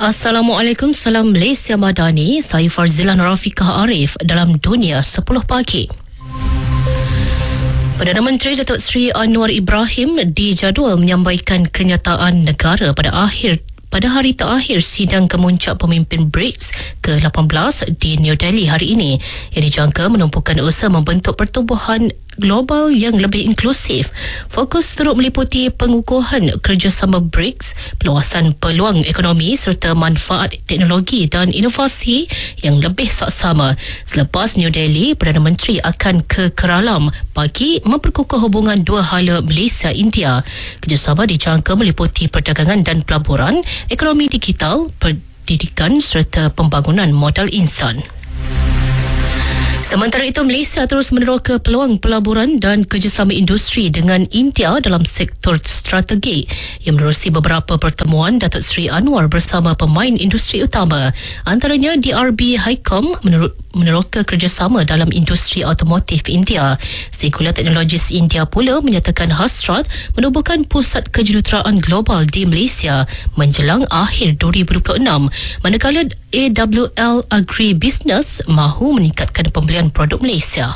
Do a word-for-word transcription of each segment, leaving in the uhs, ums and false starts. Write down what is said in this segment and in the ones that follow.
Assalamualaikum, salam Malaysia Madani. Saya Farzilan Rafiqah Arif dalam Dunia sepuluh Pagi. Perdana Menteri Datuk Seri Anwar Ibrahim dijadual menyampaikan kenyataan negara pada akhir pada hari terakhir sidang kemuncak pemimpin BRICS ke lapan belas di New Delhi hari ini, yang dijangka menumpukan usaha membentuk pertumbuhan global yang lebih inklusif. Fokus turut meliputi pengukuhan kerjasama BRICS, peluasan peluang ekonomi serta manfaat teknologi dan inovasi yang lebih saksama. Selepas New Delhi, Perdana Menteri akan ke Kuala bagi memperkukuh hubungan dua hala Malaysia-India. Kerjasama dijangka meliputi perdagangan dan pelaburan, ekonomi digital, pendidikan serta pembangunan modal insan. Sementara itu, Malaysia terus meneroka peluang pelaburan dan kerjasama industri dengan India dalam sektor strategi, yang menerusi beberapa pertemuan Datuk Seri Anwar bersama pemain industri utama. Antaranya D R B Highcom meneroka kerjasama dalam industri automotif India. Sekular Teknologis India pula menyatakan hasrat menubuhkan pusat kejuruteraan global di Malaysia menjelang akhir dua ribu dua puluh enam, manakala A W L Agribusiness mahu meningkatkan pembelian produk Malaysia.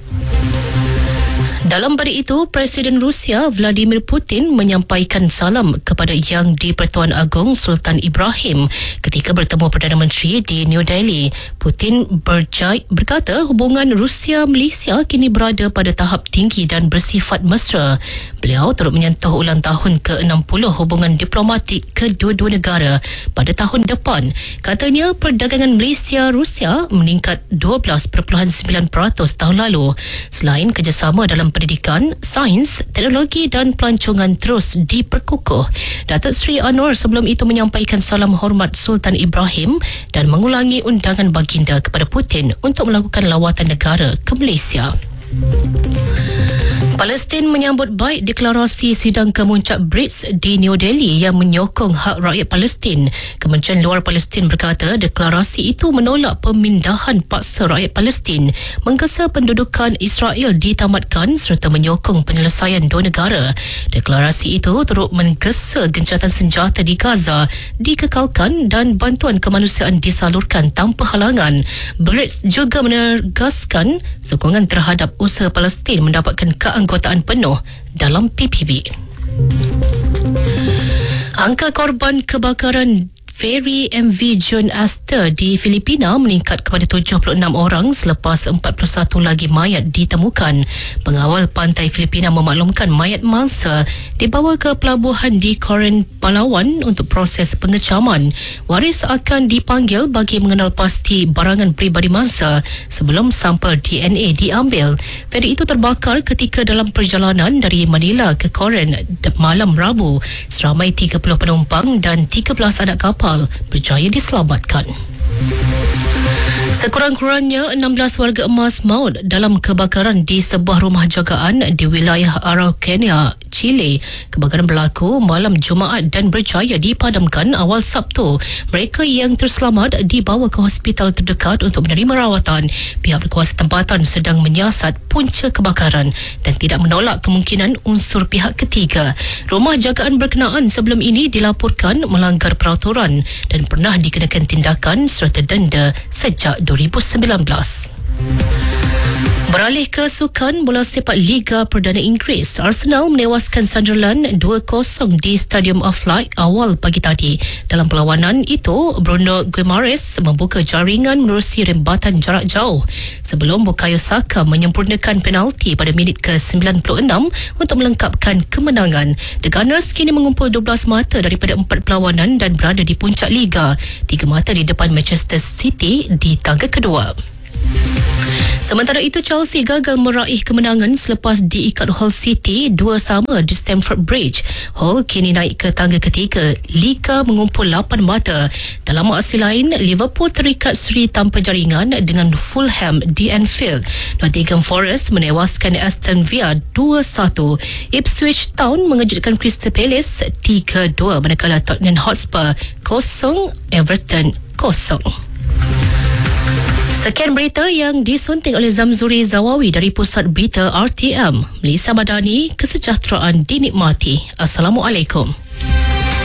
Dalam pada itu, Presiden Rusia Vladimir Putin menyampaikan salam kepada Yang di-Pertuan Agong Sultan Ibrahim ketika bertemu Perdana Menteri di New Delhi. Putin berjai, berkata hubungan Rusia-Malaysia kini berada pada tahap tinggi dan bersifat mesra. Beliau turut menyentuh ulang tahun ke enam puluh hubungan diplomatik kedua-dua negara pada tahun depan. Katanya perdagangan Malaysia-Rusia meningkat dua belas perpuluhan sembilan peratus tahun lalu. Selain kerjasama dalam pendidikan, sains, teknologi dan pelancongan terus diperkukuh. Datuk Seri Anwar sebelum itu menyampaikan salam hormat Sultan Ibrahim dan mengulangi undangan baginda kepada Putin untuk melakukan lawatan negara ke Malaysia. Palestin menyambut baik deklarasi sidang kemuncak BRICS di New Delhi yang menyokong hak rakyat Palestin. Kementerian Luar Palestin berkata deklarasi itu menolak pemindahan paksa rakyat Palestin, menggesa pendudukan Israel ditamatkan serta menyokong penyelesaian dua negara. Deklarasi itu turut menggesa gencatan senjata di Gaza dikekalkan dan bantuan kemanusiaan disalurkan tanpa halangan. BRICS juga menegaskan sokongan terhadap usaha Palestin mendapatkan keanggotaan penuh dalam P P B. Angka korban kebakaran feri M V June Aster di Filipina meningkat kepada tujuh puluh enam orang selepas empat puluh satu lagi mayat ditemukan. Pengawal pantai Filipina memaklumkan mayat mangsa dibawa ke pelabuhan di Coron, Palawan untuk proses pengecaman. Waris akan dipanggil bagi mengenal pasti barangan peribadi mangsa sebelum sampel D N A diambil. Feri itu terbakar ketika dalam perjalanan dari Manila ke Coron malam Rabu. Seramai tiga puluh penumpang dan tiga belas anak kapal berjaya diselamatkan. Sekurang-kurangnya enam belas warga emas maut dalam kebakaran di sebuah rumah jagaan di wilayah Araucania, Chile. Kebakaran berlaku malam Jumaat dan berjaya dipadamkan awal Sabtu. Mereka yang terselamat dibawa ke hospital terdekat untuk menerima rawatan. Pihak berkuasa tempatan sedang menyiasat punca kebakaran dan tidak menolak kemungkinan unsur pihak ketiga. Rumah jagaan berkenaan sebelum ini dilaporkan melanggar peraturan dan pernah dikenakan tindakan serta denda sejak dua ribu sembilan belas. Beralih ke sukan bola sepak Liga Perdana Inggeris, Arsenal menewaskan Sunderland dua kosong di Stadium of Light awal pagi tadi. Dalam perlawanan itu, Bruno Guimaraes membuka jaringan menerusi rembatan jarak jauh sebelum Bukayo Saka menyempurnakan penalti pada minit ke sembilan puluh enam untuk melengkapkan kemenangan. The Gunners kini mengumpul dua belas mata daripada empat perlawanan dan berada di puncak Liga, tiga mata di depan Manchester City di tangga kedua. Sementara itu, Chelsea gagal meraih kemenangan selepas diikat Hull City dua sama di Stamford Bridge. Hull kini naik ke tangga ketiga. Liga mengumpul lapan mata. Dalam aksi lain, Liverpool terikat seri tanpa jaringan dengan Fulham di Anfield. Nottingham Forest menewaskan Aston Villa dua satu. Ipswich Town mengejutkan Crystal Palace tiga dua, manakala Tottenham Hotspur kosong, Everton kosong. Sekian berita yang disunting oleh Zamzuri Zawawi dari Pusat Berita R T M. Malaysia Madani, kesejahteraan dinikmati. Assalamualaikum.